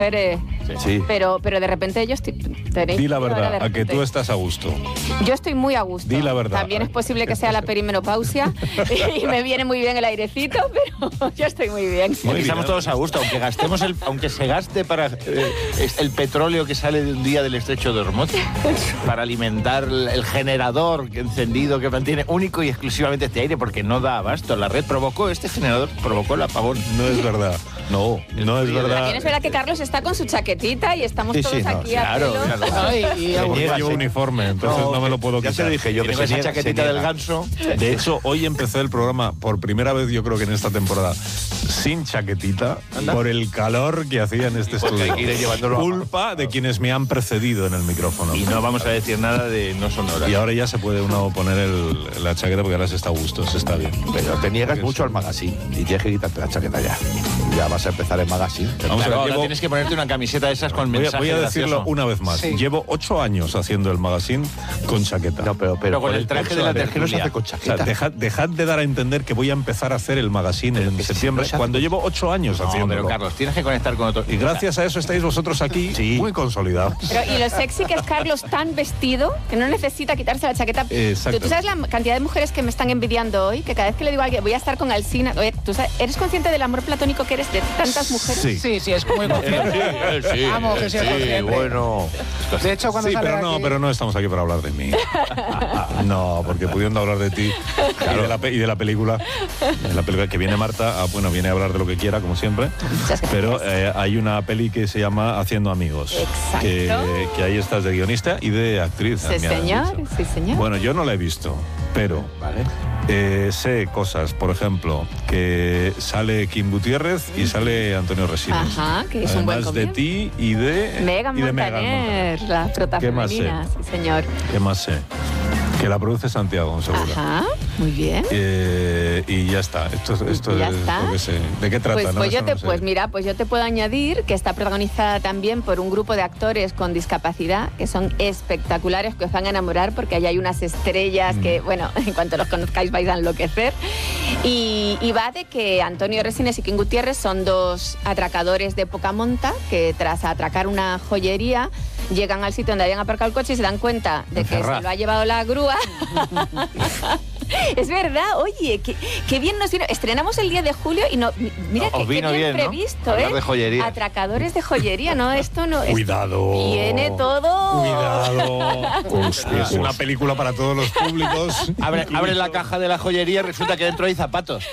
Sí. Pero de repente ellos tenéis... Di la verdad, a que tú estás a gusto. Yo estoy muy a gusto. Di la verdad. También es posible que sea la perimenopausia y me viene muy bien el airecito, pero yo estoy muy bien. Estamos todos a gusto, aunque se gaste para el petróleo que sale de un día del estrecho de Hormuz, para alimentar el generador encendido que mantiene único y exclusivamente este aire, porque no da abasto. La red este generador provocó el apagón. No es verdad. No es verdad. También es verdad que Carlos está con su chaquetita y estamos todos aquí a pelo. Porque llevo uniforme, entonces no me lo puedo quitar. Ya te dije yo que esa chaquetita del ganso. De hecho, hoy empecé el programa por primera vez, yo creo que en esta temporada, sin chaquetita, por el calor que hacía en este estudio. Culpa de quienes me han precedido en el micrófono. Y no vamos a decir nada de no sonoras. Y ahora ya se puede uno poner la chaqueta porque ahora se está a gusto, se está bien. Pero te niegas mucho al magazine y tienes que quitarte la chaqueta ya. Ya vas a empezar el magazine. Vamos a ver, ahora tienes que ponerte una camiseta de esas con mensaje. Voy a decirlo una vez más. Sí. Llevo 8 años haciendo el magazine con chaqueta. No, pero con el traje de la tertulia. No se hace con chaqueta. O sea, dejad de dar a entender que voy a empezar a hacer el magazine en septiembre, cuando llevo 8 años haciéndolo. Pero Carlos, tienes que conectar con otros. Y gracias a eso estáis vosotros aquí muy consolidados. Y lo sexy que es Carlos tan vestido que no necesita quitarse la chaqueta. ¿Tú sabes la cantidad de mujeres que me están envidiando hoy? Que cada vez que le digo a alguien, voy a estar con Alsina. Oye, ¿tú sabes, eres consciente del amor platónico que eres de tantas mujeres? Sí, es muy consciente. Vamos, que sea consciente. Bueno. De hecho, cuando pero no estamos aquí para hablar de mí. No, porque pudiendo hablar de ti y de la película, que viene Marta, viene a hablar de lo que quiera, como siempre. Pero hay una peli que se llama Haciendo Amigos. Exacto. Que ahí estás de guionista y de actriz. Sí, señor. Bueno, yo no la he visto, pero sé cosas, por ejemplo, que sale Kim Gutiérrez y sale Antonio Resines. Ajá, que es un buen Además de ti y de Megan Montaner, la prota femenina. Sí, señor. ¿Qué más sé? Que la produce Santiago, seguro. Ajá, muy bien. Y ya está. Esto ya es está. lo que sé. ¿De qué trata? Pues yo te puedo añadir que está protagonizada también por un grupo de actores con discapacidad que son espectaculares, que os van a enamorar porque allá hay unas estrellas que, bueno, en cuanto los conozcáis vais a enloquecer. Y va de que Antonio Resines y Kim Gutiérrez son dos atracadores de poca monta que tras atracar una joyería llegan al sitio donde habían aparcado el coche y se dan cuenta de que se lo ha llevado la grúa. Es verdad, oye, qué bien nos vino. Estrenamos el 10 de julio y mira qué bien previsto, ¿no? De joyería. Atracadores de joyería, ¿no? Esto no es. Cuidado. Viene todo. Cuidado. Es una película para todos los públicos. Abre la caja de la joyería y resulta que dentro hay zapatos.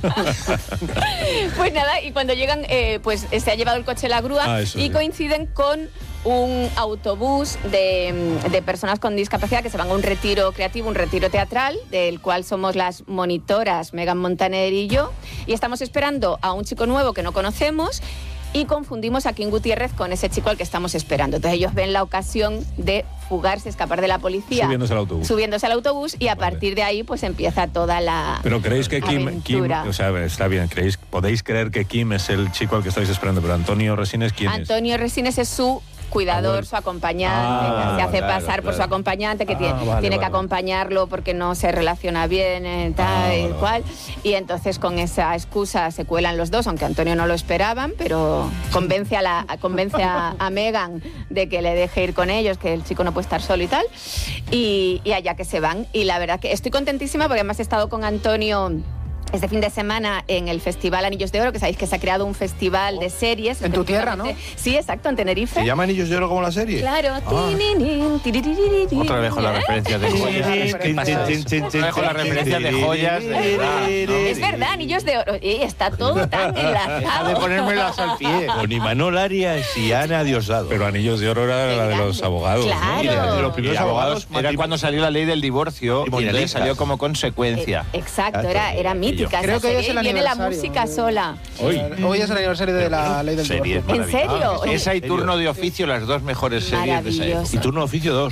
Pues nada, y cuando llegan, pues se ha llevado el coche la grúa y coinciden con un autobús de personas con discapacidad que se van a un retiro creativo, un retiro teatral, del cual somos las monitoras Megan Montaner y yo, y estamos esperando a un chico nuevo que no conocemos y confundimos a Kim Gutiérrez con ese chico al que estamos esperando. Entonces ellos ven la ocasión de fugarse, escapar de la policía. Subiéndose al autobús y a partir de ahí pues empieza toda la Pero creéis que Kim, o sea, está bien, podéis creer que Kim es el chico al que estáis esperando, pero Antonio Resines, ¿quién es? Antonio Resines es su cuidador, su acompañante, se hace pasar por su acompañante, que tiene que acompañarlo porque no se relaciona bien, tal cual. Y entonces con esa excusa se cuelan los dos, aunque Antonio no lo esperaban, pero convence a Megan de que le deje ir con ellos, que el chico no puede estar solo y tal. Y allá que se van. Y la verdad que estoy contentísima porque además he estado con Antonio este fin de semana en el Festival Anillos de Oro, que sabéis que se ha creado un festival de series. En tu tierra, ¿no? Sí, exacto, en Tenerife. ¿Se llama Anillos de Oro como la serie? Claro. Otra vez con la referencia de joyas. Otra vez con la referencia de joyas. Es verdad, Anillos de Oro. Está todo tan enlazado. Deja de ponérmelas al pie. Con Imanol Arias y Ana Diosdado. Pero Anillos de Oro era la de los abogados. Claro. ¿no? De los primeros abogados. Era cuando salió la ley del divorcio y entonces salió como consecuencia. Exacto, era mítica. Creo que hoy es el viene la aniversario. música sola. Hoy es el aniversario de la ley del divorcio. ¿En serio? Esa y Turno de Oficio, las dos mejores series de esa época. Y Turno de Oficio 2.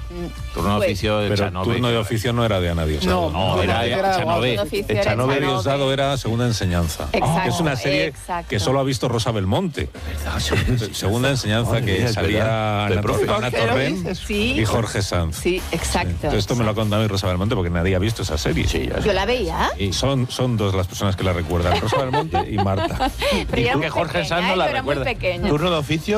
Turno de Pues- oficio de Pero Echanove. turno de oficio no era de Ana Diosdado. No, era Echanove. Echanove Diosdado era Segunda Enseñanza. Exacto, Que es una serie exacto. que solo ha visto Rosa Belmonte. Segunda Enseñanza, Madre que mía, es salía verdad. De Ana, profe. Ana Torrent Sí. y Jorge Sanz. Sí, exacto. Entonces, esto me lo ha contado a mí Rosa Belmonte porque nadie ha visto esa serie. Sí, ya Yo la veía. Y son dos las personas que la recuerdan, Rosa Belmonte y Marta. Pero yo era tú muy que Jorge pequeña, Sanz no la yo era muy recuerda. pequeña. Turno de oficio